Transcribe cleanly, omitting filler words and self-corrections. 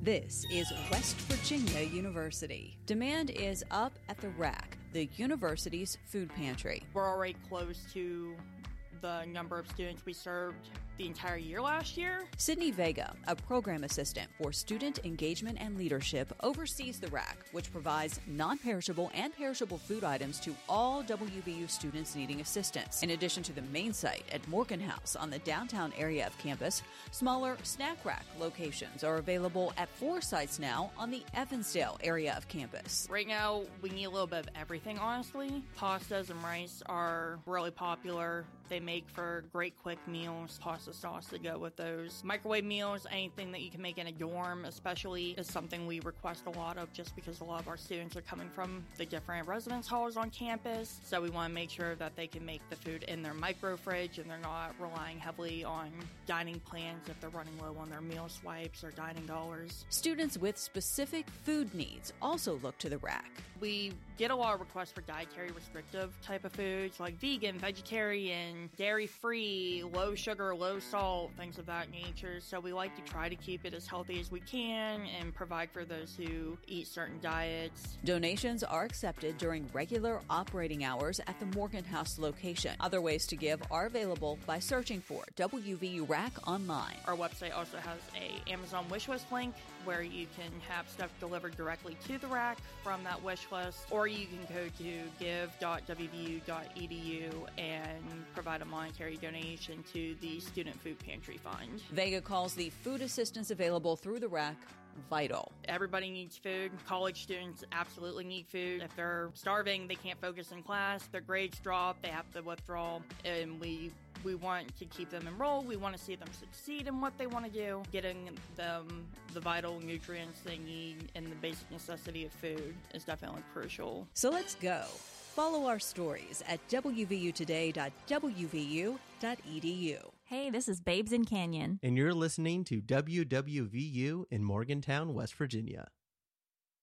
This is West Virginia University. Demand is up at the RAC, the university's food pantry. We're already close to the number of students we served the entire year last year. Sydney Vega, a program assistant for student engagement and leadership, oversees the RAC, which provides non-perishable and perishable food items to all WVU students needing assistance. In addition to the main site at Morgan House on the downtown area of campus, smaller snack rack locations are available at 4 sites now on the Evansdale area of campus. Right now, we need a little bit of everything, honestly. Pastas and rice are really popular. They make for great quick meals, pasta sauce to go with those. Microwave meals, anything that you can make in a dorm especially, is something we request a lot of just because a lot of our students are coming from the different residence halls on campus. So we want to make sure that they can make the food in their micro fridge and they're not relying heavily on dining plans if they're running low on their meal swipes or dining dollars. Students with specific food needs also look to the RAC. We get a lot of requests for dietary restrictive type of foods like vegan, vegetarian, dairy-free, low sugar, low salt, things of that nature. So we like to try to keep it as healthy as we can and provide for those who eat certain diets. Donations are accepted during regular operating hours at the Morgan House location. Other ways to give are available by searching for WVU RAC online. Our website also has a Amazon wishlist link where you can have stuff delivered directly to the RAC from that wish list, or you can go to give.wvu.edu and provide a monetary donation to the Student Food Pantry Fund. Vega calls the food assistance available through the RAC vital. Everybody needs food. College students absolutely need food. If they're starving, they can't focus in class, their grades drop, they have to withdraw, and we want to keep them enrolled. We want to see them succeed in what they want to do. Getting them the vital nutrients they need and the basic necessity of food is definitely crucial. So let's go. Follow our stories at wvutoday.wvu.edu. Hey, this is Babes in Canyon. And you're listening to WWVU in Morgantown, West Virginia.